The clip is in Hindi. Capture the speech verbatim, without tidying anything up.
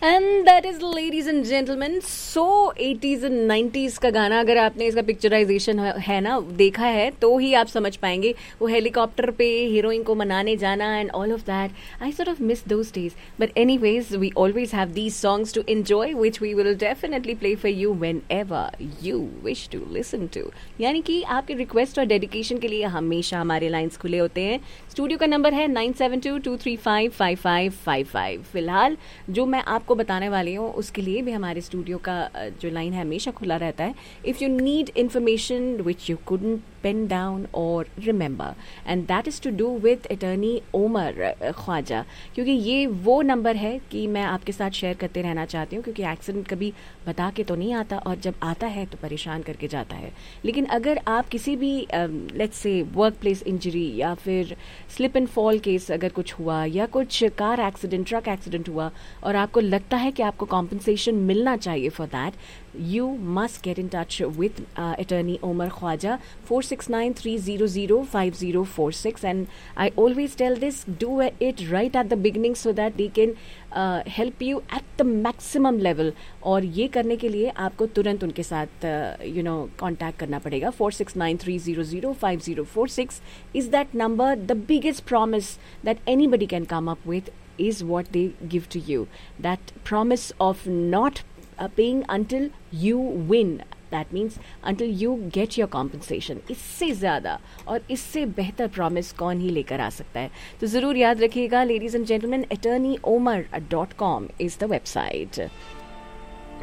And that is ladies and gentleman so eighties and nineties का गाना अगर आपने इसका पिक्चराइजेशन है ना देखा है तो ही आप समझ पाएंगे. वो हेलीकॉप्टर पे हीरोइन को मनाने जाना and all of that. I sort of miss those days but anyways we always have these songs to enjoy which we will definitely play for you whenever you wish to listen to. यानी कि आपके रिक्वेस्ट और डेडिकेशन के लिए हमेशा हमारे लाइंस खुले होते हैं. स्टूडियो का नंबर है nine seven to to three five five five five five. फिलहाल जो मैं आपको बताने वाली हूँ उसके लिए भी हमारे स्टूडियो का जो लाइन है हमेशा खुला रहता है. If you need information which you couldn't pen down और remember and that is to do with attorney Omar Khwaja, क्योंकि ये वो नंबर है कि मैं आपके साथ शेयर करते रहना चाहती हूँ. क्योंकि एक्सीडेंट कभी बता के तो नहीं आता और जब आता है तो परेशान करके जाता है. लेकिन अगर आप किसी भी let's say work place injury या फिर स्लिप एंड फॉल केस अगर कुछ हुआ या कुछ कार एक्सीडेंट ट्रक एक्सीडेंट हुआ और आपको लगता है कि आपको कॉम्पनसेशन मिलना चाहिए for that, you must get in touch with uh, attorney Omar Khwaja. Four six nine three zero zero five zero four six, and I always tell this, do it right at the beginning so that they can uh, help you at the maximum level. और ये करने के लिए आपको तुरंत उनके साथ you know contact करना पड़ेगा. Four six nine three zero zero five zero four six is that number. The biggest promise that anybody can come up with is what they give to you. That promise of not Uh, paying until you win. That means until you get your compensation. इससे ज़्यादा और इससे बेहतर प्रॉमिस कौन ही लेकर आ सकता है. तो ज़रूर याद रखिएगा ladies and gentleman, attorney omar dot com is the website.